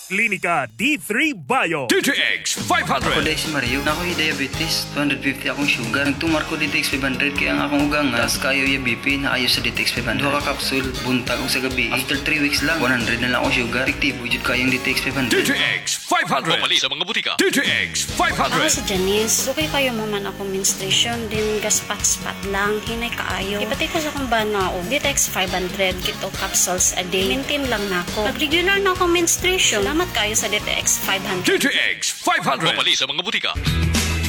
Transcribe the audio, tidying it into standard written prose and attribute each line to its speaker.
Speaker 1: Klinika D3 Bio.
Speaker 2: DTX 500.
Speaker 3: Ako dahil si Mario, na ako'y diabetes, 250 akong sugar. Nagtumar ko DTX 500 kaya ang akong ugang tas kayo yung BP na ayo sa DTX 500. Duha ka kapsul, buntag ko sa gabi. After 3 weeks lang, 100 na lang akong sugar. Efektibo jud kayong DTX 500.
Speaker 2: DTX 500. Pumali sa mga butika. DTX
Speaker 4: Ako
Speaker 2: 500.
Speaker 4: si Janice. Sukay kayo mo man ako menstruation din gaspat-spat lang. Hinay kaayo. Ipatay ko sa kong banao. DTX 500 kito capsules a day. Maintain lang na ako. Pag regular na ako menstruation, salamat kayo sa DTX 500.
Speaker 2: DTX 500. Pumali sa mga butika.